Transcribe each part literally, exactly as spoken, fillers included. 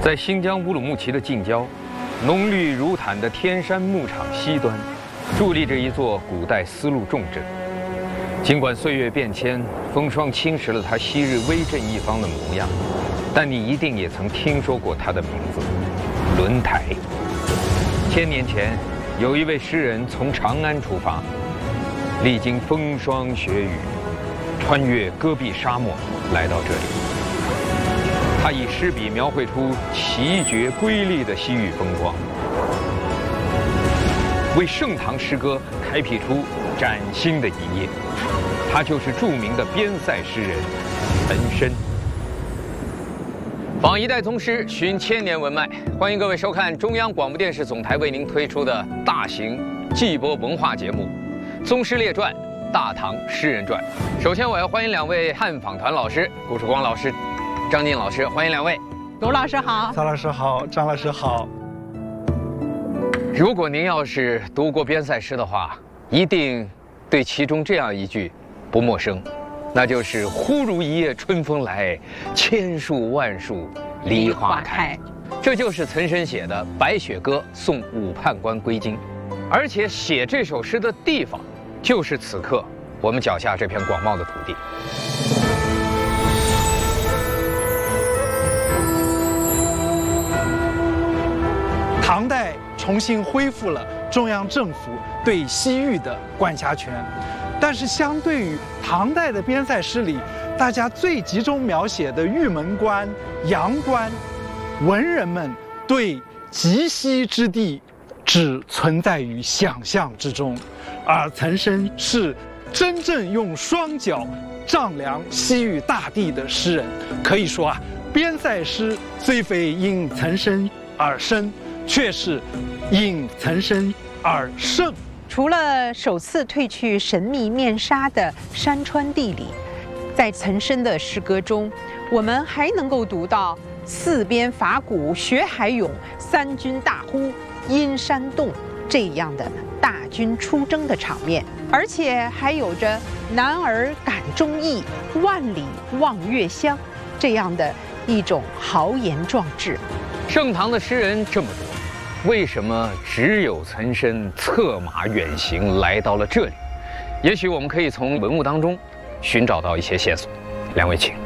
在新疆乌鲁木齐的近郊，浓绿如毯的天山牧场西端，伫立着一座古代丝路重镇。尽管岁月变迁，风霜侵蚀了它昔日威震一方的模样，但你一定也曾听说过它的名字——轮台。千年前，有一位诗人从长安出发，历经风霜雪雨，穿越戈壁沙漠，来到这里。他以诗笔描绘出奇绝瑰丽的西域风光，为盛唐诗歌开辟出崭新的一页。他就是著名的边塞诗人岑参。访一代宗师，寻千年文脉，欢迎各位收看中央广播电视总台为您推出的大型季播文化节目《宗师列传·大唐诗人传》。首先，我要欢迎两位探访团老师，顾曙光老师、张晋老师，欢迎两位。 卢老师好， 曹老师好，张老师好。 如果您要是读过边塞诗的话，一定对其中这样一句不陌生，那就是“忽如一夜春风来，千树万树梨花开”。这就是岑参写的《白雪歌送武判官归京》，而且写这首诗的地方，就是此刻我们脚下这片广袤的土地。 唐代重新恢复了中央政府对西域的管辖权，但是相对于唐代的边塞诗里，大家最集中描写的玉门关、阳关，文人们对极西之地只存在于想象之中，而岑参是真正用双脚丈量西域大地的诗人。可以说啊，边塞诗虽非因岑参而生，却是因岑参而胜。 除了首次褪去神秘面纱的山川地理，在岑参的诗歌中，我们还能够读到四边伐鼓血海涌，三军大呼阴山动这样的大军出征的场面，而且还有着男儿感忠义，万里望月乡这样的一种豪言壮志。 盛唐的诗人这么多，为什么只有岑参策马远行来到了这里？也许我们可以从文物当中寻找到一些线索。两位请。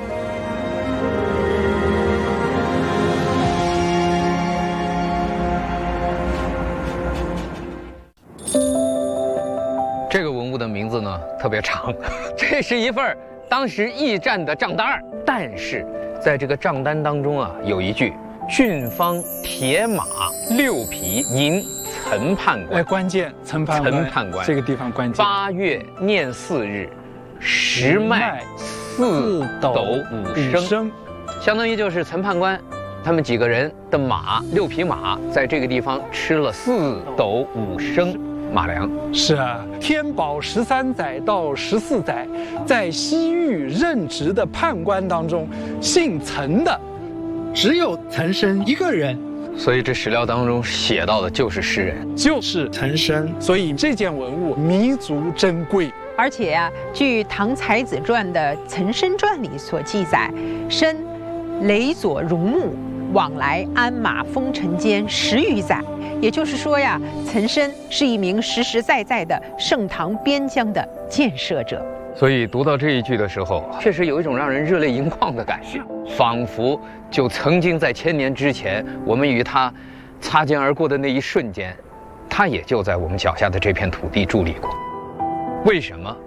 这个文物的名字呢特别长，这是一份当时驿站的账单，但是在这个账单当中啊，有一句“郡方铁马六匹迎岑判官”。 哎，关键岑判官， 岑判官这个地方关键。 八月念四日，时麦四斗五升，相当于就是岑判官他们几个人的马六匹马在这个地方吃了四斗五升马粮。 是啊，天宝十三载到十四载，在西域任职的判官当中，姓岑的只有岑参一个人。 所以这史料当中写到的就是诗人， 就是岑参。所以这件文物弥足珍贵。 而且呀、啊，据《唐才子传》的《岑参传》里所记载，参累左戎牧，往来鞍马风尘间十余载。也就是说呀，岑参是一名实实在在的盛唐边疆的建设者。 所以读到这一句的时候，确实有一种让人热泪盈眶的感觉，仿佛就曾经在千年之前，我们与他擦肩而过的那一瞬间，他也就在我们脚下的这片土地伫立过。为什么